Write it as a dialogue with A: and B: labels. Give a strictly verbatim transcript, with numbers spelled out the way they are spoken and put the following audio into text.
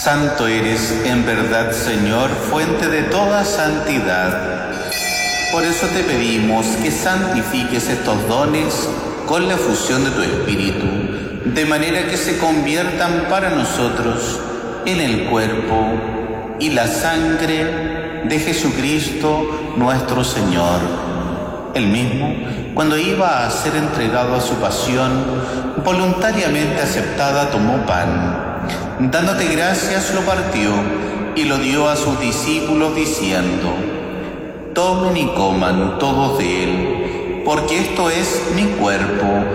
A: Santo eres, en verdad, Señor, fuente de toda santidad. Por eso te pedimos que santifiques estos dones con la fusión de tu Espíritu, de manera que se conviertan para nosotros en el cuerpo y la sangre de Jesucristo nuestro Señor. Él mismo, cuando iba a ser entregado a su pasión, voluntariamente aceptada, tomó pan. Dándote gracias, lo partió y lo dio a sus discípulos diciendo: tomen y coman todos de él, porque esto es mi cuerpo,